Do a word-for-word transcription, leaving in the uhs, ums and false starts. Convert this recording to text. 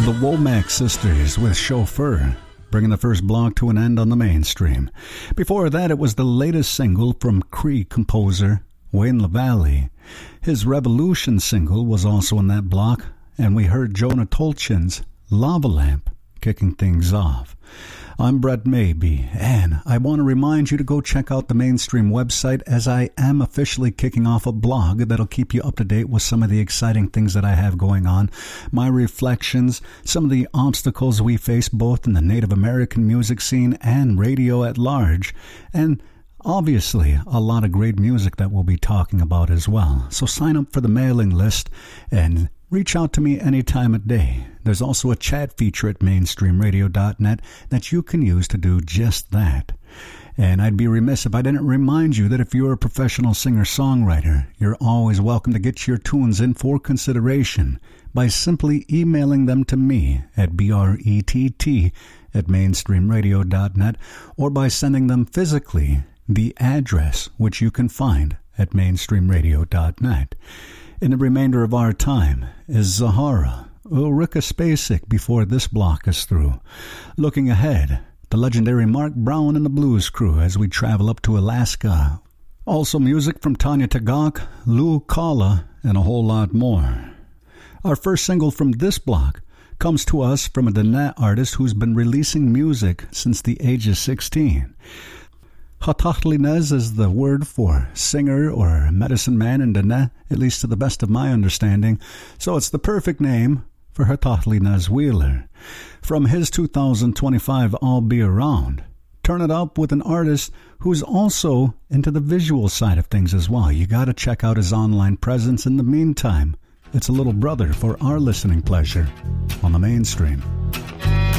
the Womack Sisters with Chauffeur, bringing the first block to an end on the mainstream. Before that, it was the latest single from Cree composer Wayne LaValle. His Revolution single was also in that block, and we heard Jonah Tolchin's Lava Lamp kicking things off. I'm Brett Maybe, and I want to remind you to go check out the Mainstream website, as I am officially kicking off a blog that'll keep you up to date with some of the exciting things that I have going on, my reflections, some of the obstacles we face both in the Native American music scene and radio at large, and obviously a lot of great music that we'll be talking about as well. So sign up for the mailing list and reach out to me any time of day. There's also a chat feature at mainstream radio dot net that you can use to do just that. And I'd be remiss if I didn't remind you that if you're a professional singer-songwriter, you're always welcome to get your tunes in for consideration by simply emailing them to me at brett at mainstream radio dot net, or by sending them physically, the address which you can find at mainstream radio dot net. In the remainder of our time is Zahara, Ulrika Spacek before this block is through. Looking ahead, the legendary Mark Brown and the Blues Crew as we travel up to Alaska. Also music from Tanya Tagaq, Lou Kala, and a whole lot more. Our first single from this block comes to us from a Dene artist who's been releasing music since the age of sixteen. Hatahlinez is the word for singer or medicine man in Dene, at least to the best of my understanding, so it's the perfect name for Hatahlinez Wheeler. From his two thousand twenty-five I'll Be Around, turn it up with an artist who's also into the visual side of things as well. You gotta check out his online presence. In the meantime, it's a little brother for our listening pleasure on the Mainstream.